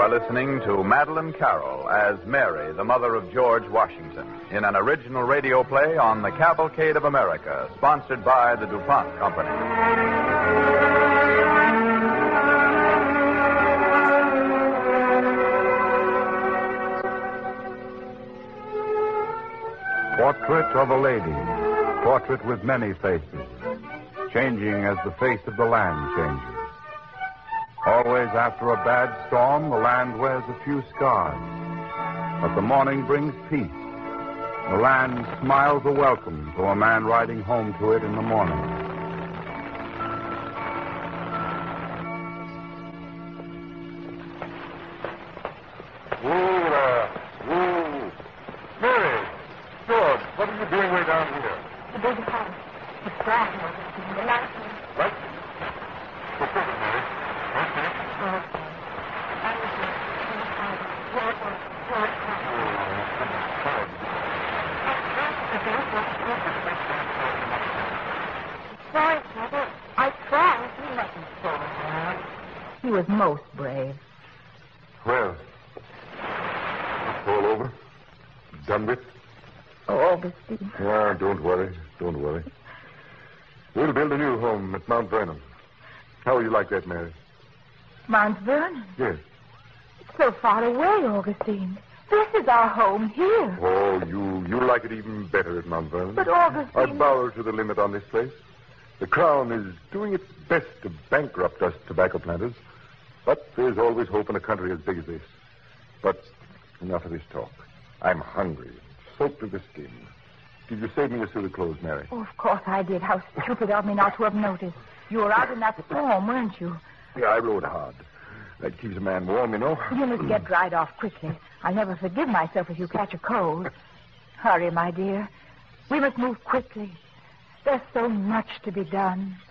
are listening to Madeline Carroll as Mary, the mother of George Washington, in an original radio play on the Cavalcade of America, sponsored by the DuPont Company. Portrait of a lady, portrait with many faces, changing as the face of the land changes. Always after a bad storm, the land wears a few scars. But the morning brings peace. The land smiles a welcome to a man riding home to it in the morning. Mary! George, what are you doing way down here? The big house. It's bright over the light. Right? Go quicker, Mary. Okay. Sorry, Mother. I tried. He wasn't so hard. He was most brave. Well, it's all over. Done with. Oh, Augustine. Yeah, don't worry. Don't worry. We'll build a new home at Mount Vernon. How will you like that, Mary? Mount Vernon? Yes. It's so far away, Augustine. This is our home here. Oh, you'll like it even better at Mount Vernon. But, Augustine... I've borrowed to the limit on this place. The Crown is doing its best to bankrupt us tobacco planters. But there's always hope in a country as big as this. But enough of this talk. I'm hungry, soaked to the skin. Did you save me a suit of clothes, Mary? Oh, of course I did. How stupid of me not to have noticed. You were out in that storm, weren't you? Yeah, I rode hard. That keeps a man warm, you know. You must get dried off quickly. I'll never forgive myself if you catch a cold. Hurry, my dear. We must move quickly. There's so much to be done.